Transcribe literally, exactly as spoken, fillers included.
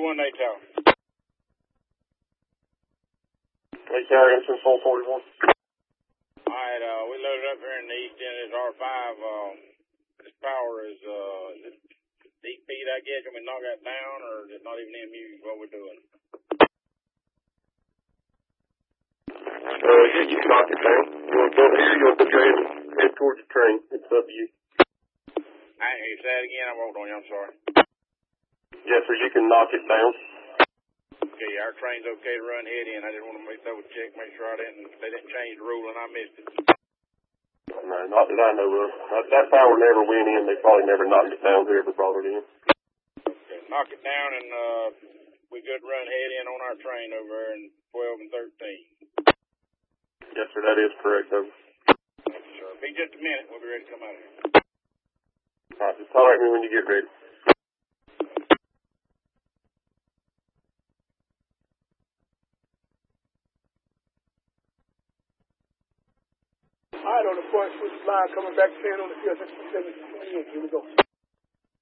forty-one, they tell. Hey, carry us in Soul forty-one. All right, uh, we loaded up here in the east end. It's R five. Uh, this power is, uh, is it deep feed, I guess. Can we knock that down, or is it not even M U what we're doing? Uh, yeah, you can knock it down. You want to go here, you want to put your head, head towards the train. It's up to you. I didn't hear you say that again. I walked on you. I'm sorry. Yes, sir, you can knock it down. Okay, our train's okay to run head in. I just want to make double check, make sure I didn't, they didn't change the rule and I missed it. No, not that I know of. That, that power never went in. They probably never knocked it down, whoever brought it in. Okay, knock it down and, uh, we good run head in on our train over there in twelve and thirteen. Yes, sir, that is correct, though. Thank you, sir. Be just a minute. We'll be ready to come out of here. All right, just holler at me when you get ready. All right, on the front switch line coming back ten on the field. Here we go.